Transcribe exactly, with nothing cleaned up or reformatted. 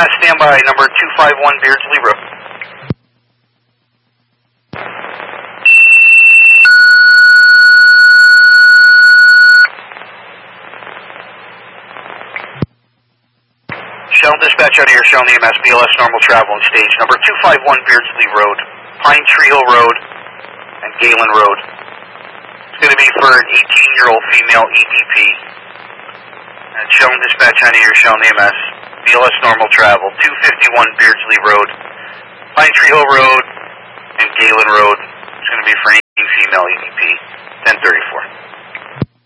S standby, number two five one Beardsley Road. Shell dispatch out of here, showing the E M S, B L S normal travel and stage number two five one Beardsley Road, Pine Tree Hill Road, and Galen Road. It's going to be for an eighteen-year-old female E D P. And showing dispatch out of here, showing the E M S, B L S normal travel, two fifty-one Beardsley Road, Pine Tree Hill Road, and Galen Road. It's going to be for an eighteen female E D P, ten thirty-four.